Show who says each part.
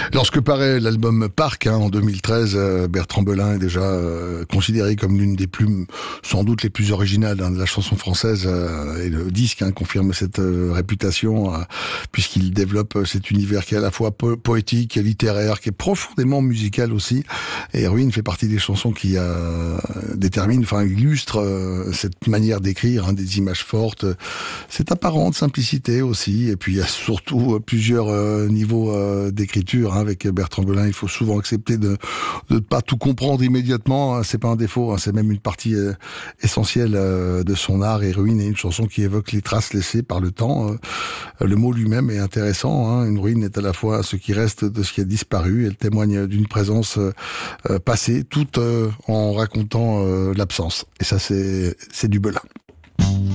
Speaker 1: Lorsque paraît l'album Parc en 2013, Bertrand Belin est déjà considéré comme l'une des plus, sans doute les plus originales de la chanson française, et le disque confirme cette réputation, puisqu'il développe cet univers qui est à la fois poétique, littéraire, qui est profondément musical aussi. Et Ruine fait partie des chansons qui illustrent cette manière d'écrire, des images fortes, cette apparente simplicité aussi. Et puis il y a surtout plusieurs niveaux d'écriture avec Bertrand Belin. Il faut souvent accepter de ne pas tout comprendre immédiatement. C'est pas un défaut, c'est même une partie essentielle de son art. Et Ruine est une chanson qui évoque les traces laissées par le temps. Le mot lui-même est intéressant. Une ruine est à la fois ce qui reste de ce qui a disparu. Elle témoigne d'une présence passée, tout en racontant l'absence. Et ça, c'est du Belin.